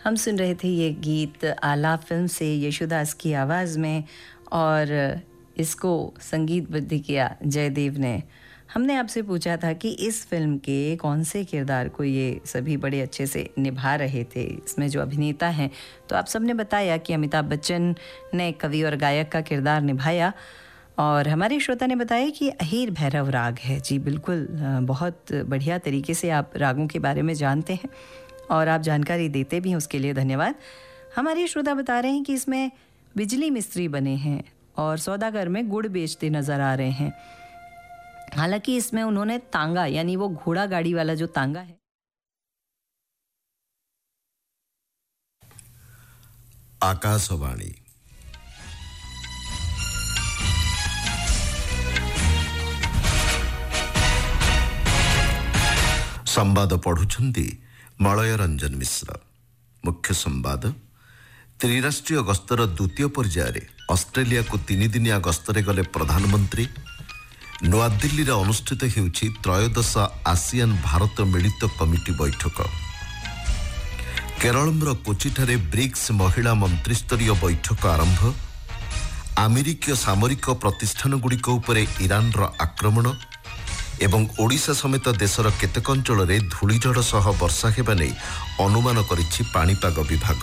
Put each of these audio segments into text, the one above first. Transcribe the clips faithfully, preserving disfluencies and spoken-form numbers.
हम सुन रहे थे ये गीत आला फिल्म से यशोदास की आवाज़ में, और इसको संगीतबद्ध किया जयदेव ने। हमने आपसे पूछा था कि इस फिल्म के कौन से किरदार को ये सभी बड़े अच्छे से निभा रहे थे, इसमें जो अभिनेता हैं, तो आप सबने बताया कि अमिताभ बच्चन ने कवि और गायक का किरदार निभाया, और हमारे श्रोता ने बताया कि अहीर भैरव राग है। जी बिल्कुल, बहुत बढ़िया तरीके से आप रागों के बारे में जानते हैं और आप जानकारी देते भी हैं, उसके लिए धन्यवाद। हमारे श्रोता बता रहे हैं कि इसमें बिजली मिस्त्री बने हैं और सौदागर में गुड़ बेचते नज़र आ रहे हैं। हालांकि इसमें उन्होंने तांगा, यानी वो घोड़ा गाड़ी वाला जो तांगा है। आकाशवाणी संवाद पढ़ुछंती मलय रंजन मिश्र। मुख्य संवाद, त्रिराष्ट्रीय गस्तर द्वितीय पर्यायर ऑस्ट्रेलिया को तीन दिनिया गस्तरे गले प्रधानमंत्री। नूआदिल्ली रे अनुष्ठित हेउछि त्रयोदश आसियान भारत मिलित कमिटी बैठक। केरलर कोचिठारे ब्रिक्स महिला मंत्रिस्तरीय बैठक आरंभ। अमेरिकीय सामरिक प्रतिष्ठानगुड़िक उपरे ईरानर आक्रमण एवं ओडिशा समेत देशर केतेक अंचल धूलीझड़ सह वर्षा हेबा नै अनुमान करिछि पाणीपाग विभाग।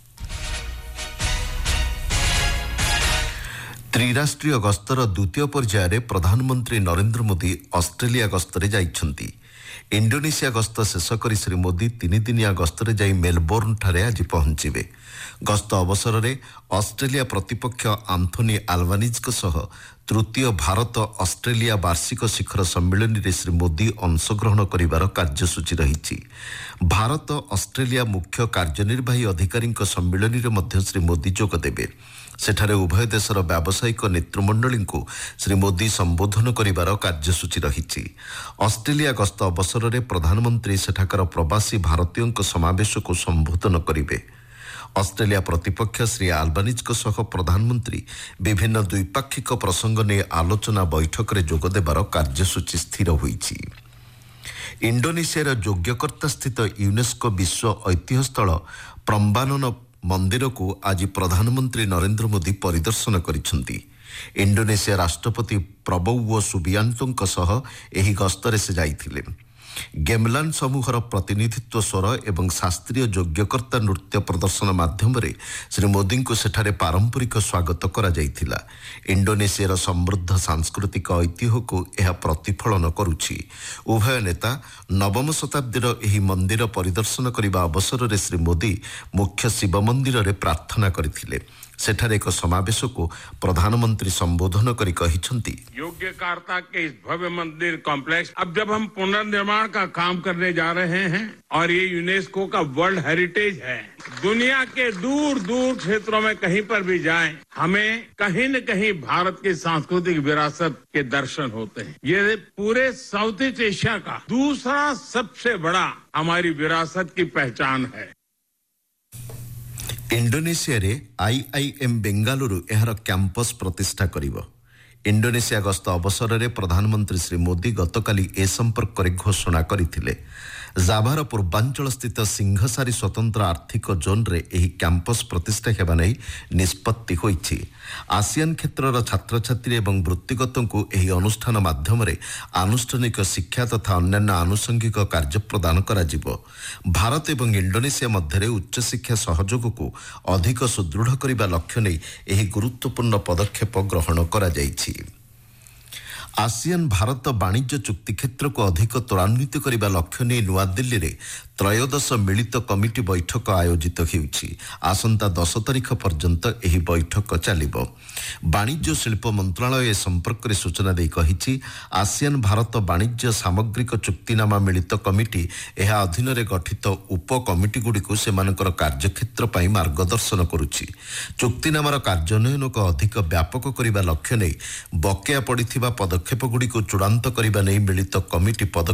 त्रिराष्ट्रीय गस्तर द्वितीय पर्यायर प्रधानमंत्री नरेंद्र मोदी ऑस्ट्रेलिया गस्तरे जाइछंती। इंडोनेशिया गस्त शेष करी श्री मोदी तीन दिनिया गस्तरे जाई मेलबोर्न ठारे आज पहुंचिबे। गस्त अवसर में ऑस्ट्रेलिया प्रतिपक्ष आंथोनी अल्बानीज सह तृतीय भारत ऑस्ट्रेलिया वार्षिक शिखर सम्मेलन में श्री मोदी अंशग्रहण करिवार कार्यसूची रही। भारत ऑस्ट्रेलिया मुख्य कार्यनिर्वाही अधिकारी सम्मेलन में मध्य श्री मोदी जोग देबे। सेठारे उभय देशर व्यावसायिक नेतृमंडली को श्री मोदी संबोधन करिवार कार्यसूची रही। ऑस्ट्रेलिया गस्त अवसर में प्रधानमंत्री सेठाकर प्रवासी भारतीयों समावेश को संबोधन करिवे। ऑस्ट्रेलिया प्रतिपक्ष श्री अल्बानीज सह प्रधानमंत्री विभिन्न द्विपाक्षिक प्रसंग ने आलोचना बैठक में जोग देवार कार्यसूची स्थिर होईछि। इंडोनेशियार योग्यकर्ता स्थित यूनेस्को विश्व ऐतिह्य स्थल प्रम्बानन मंदिर को आज प्रधानमंत्री नरेंद्र मोदी परिदर्शन करिसेंती। इंडोनेशिया राष्ट्रपति प्रबोवो सुबियांतो सह एही गस्तरे से जाइथिले। गेमलान समूहर प्रतिनिधित्व स्वर एवं शास्त्रीय योग्यकर्ता नृत्य प्रदर्शन माध्यम श्री मोदी को सेठारे पारंपरिक स्वागत करा जाइथिला। इंडोनेशियार समृद्ध सांस्कृतिक ऐतिह्य को यह प्रतिफलन करुछि। उभय नेता नवम शताब्दीर एही मंदिर परिदर्शन करने अवसर में श्री मोदी मुख्य शिव मंदिर रे प्रार्थना करथिले। सेठारे एक समावेश को प्रधानमंत्री संबोधन करी कहिसंती, योग्यकर्ता के इस भव्य मंदिर कॉम्प्लेक्स अब जब हम पुनर्निर्माण का काम करने जा रहे हैं और ये यूनेस्को का वर्ल्ड हेरिटेज है, दुनिया के दूर दूर क्षेत्रों में कहीं पर भी जाएं, हमें कहीं न कहीं भारत की सांस्कृतिक विरासत के दर्शन होते हैं। ये पूरे साउथ ईस्ट एशिया का दूसरा सबसे बड़ा हमारी विरासत की पहचान है। इंडोनेशिया रे आईआईएम बेंगालुरु एहार कैंपस प्रतिष्ठा करिवो। इंडोनेशिया गस्त अवसर में प्रधानमंत्री श्री मोदी गतकाली ए संपर्क में घोषणा करथिले। जाभार पूर्वांचल स्थित सिंहसारी स्वतंत्र आर्थिक जोन रे एही कैंपस प्रतिष्ठा हेबा नै निष्पत्ति होईछि। आसियान क्षेत्रर छात्र छात्री एवं वृत्तिगत को एही अनुष्ठान माध्यम रे आनुष्ठानिक शिक्षा तथा अन्यान्य आनुषंगिक कार्य प्रदान करा जिवो। भारत एवं इंडोनेशिया मध्य उच्च शिक्षा सहयोग को अधिक सुदृढ़ करने लक्ष्य नै एही गुरुत्वपूर्ण पदक्षेप ग्रहण करा जाइछि। आसियान भारत वाणिज्य चुक्ति क्षेत्र को अधिक त्वरान्वित करने लक्ष्य नहीं नूआदिल्ली रे त्रयोदश मिलित कमिटी बैठक आयोजित होउछि। आसंता दस तारीख पर्यंत एही बैठक चलिबो। वाणिज्य शिल्प मंत्रालय ए संपर्क में सूचना दे कहिछि, आसियान भारत वाणिज्य सामग्रिक चुक्तिनामा मिलित कमिटी एहा अधीन रे गठित उप कमिटी गुडी को सेमानकर कार्यक्षेत्र पई मार्गदर्शन करुछि। चुक्तिनामार कार्यान्वयन को अधिक व्यापक करने लक्ष्य नहीं बकेया पड़िथिबा पदक्षेप गुडी को चूड़ांत करने नहीं मिलित कमिटी पद